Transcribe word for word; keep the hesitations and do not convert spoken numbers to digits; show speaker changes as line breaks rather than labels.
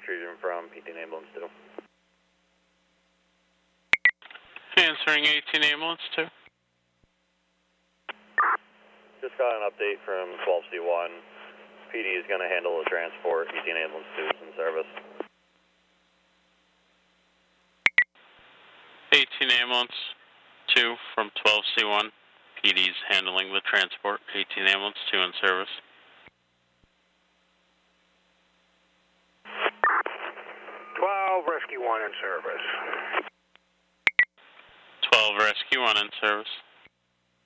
Treason from eighteen Ambulance two.
Answering eighteen Ambulance two.
Just got an update from twelve C one. P D is going to handle the transport. eighteen Ambulance two is in service.
eighteen Ambulance two from twelve C one. P D's handling the transport. eighteen Ambulance two in service.
twelve Rescue one in service.
twelve Rescue one in service.